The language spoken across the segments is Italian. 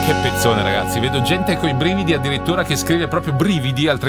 Che pezzone, ragazzi, vedo gente con i brividi addirittura che scrive proprio brividi al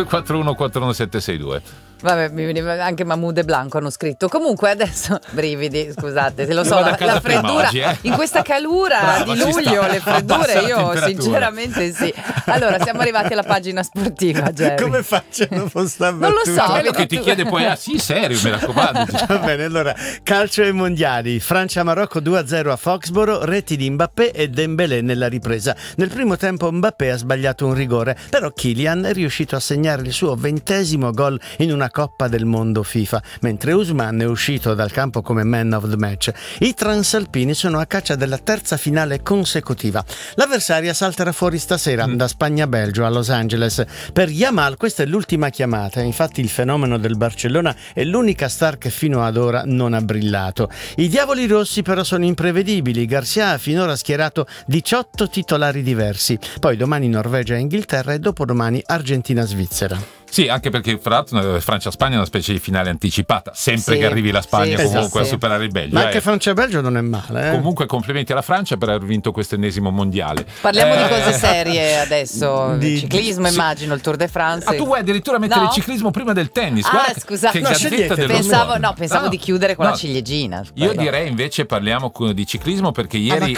342-41-41762. Vabbè, mi veniva anche Mahmood e Blanco hanno scritto. Comunque adesso brividi, scusate, se lo so, la freddura oggi, in questa calura di luglio, le freddure io sinceramente sì. Allora, siamo arrivati alla pagina sportiva, Jerry. Come faccio dopo sta Non lo so, quello che ti chiede poi, sì, serio, mi raccomando. Va bene, allora, calcio ai mondiali. Francia-Marocco 2-0 a Foxborough, reti di Mbappé e Dembélé nella ripresa. Nel primo tempo Mbappé ha sbagliato un rigore, però Kylian è riuscito a segnare il suo 20° gol in una Coppa del Mondo FIFA, mentre Ousmane è uscito dal campo come man of the match. I transalpini sono a caccia della terza finale consecutiva. L'avversaria salterà fuori stasera da Spagna-Belgio a Los Angeles. Per Yamal questa è l'ultima chiamata, infatti il fenomeno del Barcellona è l'unica star che fino ad ora non ha brillato. I diavoli rossi però sono imprevedibili. Garcia ha finora schierato 18 titolari diversi, poi domani Norvegia e Inghilterra e dopodomani Argentina-Svizzera. Sì, anche perché fra l'altro Francia-Spagna è una specie di finale anticipata, sempre che arrivi la Spagna comunque a superare il Belgio. Ma anche Francia-Belgio non è male. Comunque complimenti alla Francia per aver vinto questo 10° mondiale. Parliamo di cose serie adesso, ciclismo immagino, il Tour de France. Tu vuoi addirittura mettere il ciclismo prima del tennis? Scusate, pensavo di chiudere con la ciliegina. Io direi invece parliamo di ciclismo perché ieri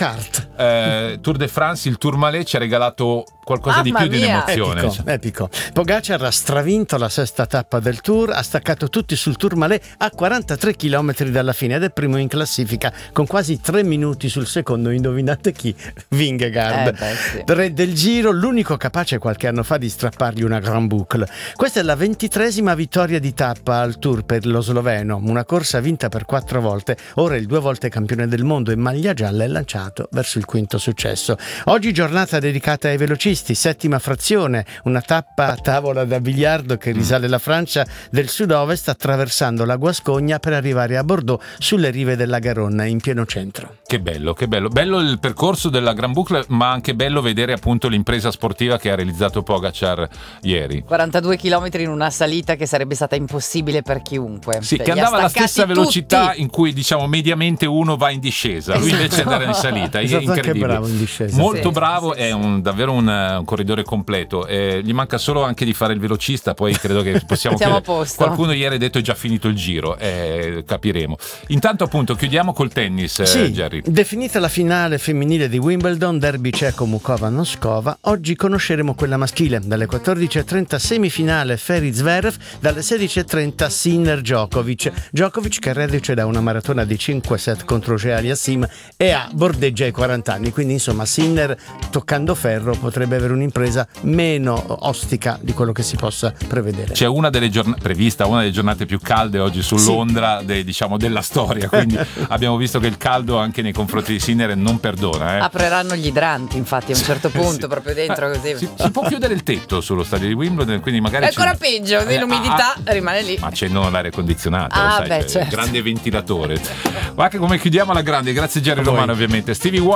Tour de France, il Tourmalet ci ha regalato qualcosa di più di un'emozione. Epico. Pogacar ha stravinto la 6ª tappa del Tour, ha staccato tutti sul Tourmalet a 43 km dalla fine ed è primo in classifica con quasi 3 minuti sul secondo. Indovinate chi? Vingegaard, re del Giro, l'unico capace qualche anno fa di strappargli una Grand Boucle. Questa è la 23ª vittoria di tappa al Tour per lo sloveno, una corsa vinta per 4 volte. Ora il 2 volte campione del mondo in maglia gialla è lanciato verso il 5° successo. Oggi giornata dedicata ai velocisti, 7ª frazione, una tappa a tavola da biliardo che risale la Francia del sud-ovest attraversando la Guascogna per arrivare a Bordeaux sulle rive della Garonne in pieno centro. Che bello, che bello. Bello il percorso della Grand Boucle, ma anche bello vedere appunto l'impresa sportiva che ha realizzato Pogacar ieri. 42 km in una salita che sarebbe stata impossibile per chiunque. Sì, che andava alla stessa velocità in cui diciamo mediamente uno va in discesa. Lui invece andava in salita. È incredibile. Anche bravo in discesa. Molto bravo, è davvero un corridore completo. Gli manca solo anche di fare il velocista, poi credo che possiamo siamo a posto. Qualcuno ieri ha detto è già finito il giro, capiremo. Intanto appunto chiudiamo col tennis, Jerry. Definita la finale femminile di Wimbledon, derby ceco Mukova-Noskova, oggi conosceremo quella maschile. Dalle 14.30 semifinale Ferry-Zverev, dalle 16.30 Sinner-Djokovic che reduce da una maratona di 5 set contro Aliassim e bordeggia i 40 anni, quindi insomma Sinner toccando ferro potrebbe avere un'impresa meno ostica di quello che si possa prevedere. C'è una delle prevista una delle giornate più calde oggi su Londra della storia, quindi abbiamo visto che il caldo anche nei confronti di Sinner non perdona. Apriranno gli idranti infatti a un certo punto proprio dentro così. Si può chiudere il tetto sullo stadio di Wimbledon, quindi magari è ancora peggio, l'umidità rimane lì. Ma accendono l'aria condizionata, certo. Grande ventilatore. Ma anche come chiudiamo alla grande, grazie Jerry Romano ovviamente. Stevie